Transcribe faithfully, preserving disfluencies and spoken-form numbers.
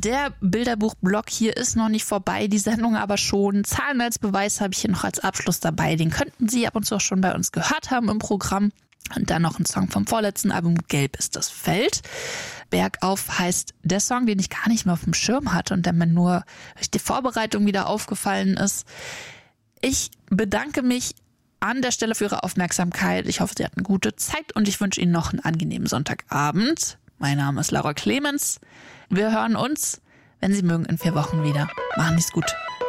Der Bilderbuch-Blog hier ist noch nicht vorbei, die Sendung aber schon. Zahlen als Beweis habe ich hier noch als Abschluss dabei. Den könnten Sie ab und zu auch schon bei uns gehört haben im Programm. Und dann noch ein Song vom vorletzten Album, Gelb ist das Feld. Bergauf heißt der Song, den ich gar nicht mehr auf dem Schirm hatte und der mir nur durch die Vorbereitung wieder aufgefallen ist. Ich bedanke mich an der Stelle für Ihre Aufmerksamkeit. Ich hoffe, Sie hatten gute Zeit und ich wünsche Ihnen noch einen angenehmen Sonntagabend. Mein Name ist Laura Clemens. Wir hören uns, wenn Sie mögen, in vier Wochen wieder. Machen Sie es gut.